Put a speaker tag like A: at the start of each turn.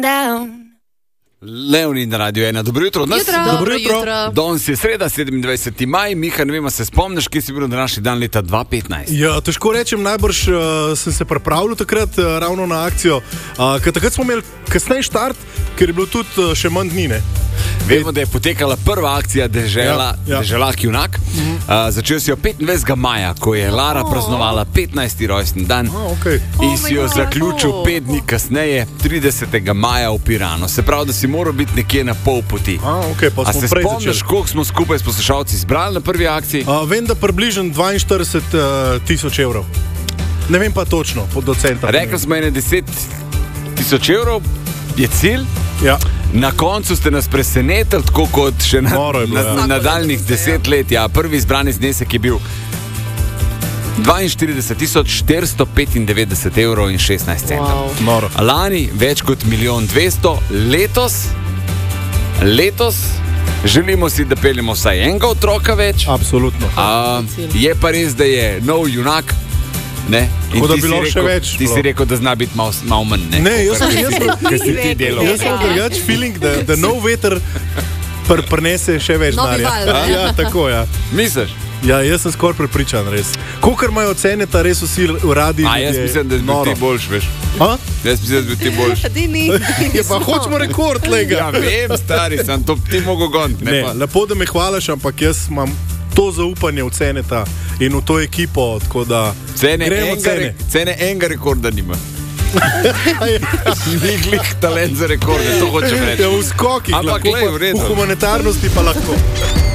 A: Leonin na Radio 1. Dobro jutro od nas.
B: Dobro jutro.
A: Danes je sreda, 27. maj. Miha, ne vem, se spomniš, kje si bil na današnji dan leta 2015?
C: Ja, težko rečem, najbrž sem se pripravljal takrat ravno na akcijo. Ker takrat smo imeli kasnej štart, ker je bilo tudi še manj dni, ne?
A: Vemo, da je potekala prva akcija Deželak junak. Začel si jo 25. maja, ko je Lara praznovala 15. rojstni dan. In si jo zaključil 5 dni kasneje, 30. maja v Piranu. Se pravi, da si moral biti nekje na pol poti.
C: Pa
A: se spomniš, koliko smo skupaj s poslušalci zbrali na prvi akciji?
C: Vem, da približno 42.000 evrov. Ne vem pa točno, do centra.
A: Rekli smo 10.000 evrov je cilj.
C: Ja.
A: Na koncu ste nas presenetili, tako kot še nadaljnih 10 let. Ja, prvi izbrani znesek je bil 42.495 evrov in 16 centov.
C: Wow.
A: Lani več kot 1.200.000, letos želimo si, da peljemo vsaj enega otroka več.
C: Absolutno.
A: Je pa res, da je nov junak. Ne? In
C: da bi bilo še več.
A: Ti si rekel, da zna biti malo manj.
C: Ne, jaz sem
A: drugač
C: feeling, da nov veter prinese še več denarja. Ja, tako, ja.
A: Misliš?
C: Ja, jaz sem skoraj prepričan, res. Kolikor imajo cene, ta res vsi radi.
A: Jaz mislim, da bi ti boljš, veš. Jaz mislim, da bi ti boljš.
C: Ja, pa hočemo rekord, lega.
A: Ja, vem, stari sem, to ti mogo goniti.
C: Ne, lepo, da me hvalaš, ampak jaz imam to zaupanje v Ceneta in v to ekipo, tako da
A: cene enega rekorda nima. Ni glih talent za rekorde, to hočem reči.
C: Ja, v skokih,
A: ampak
C: lahko, v humanitarnosti pa lahko.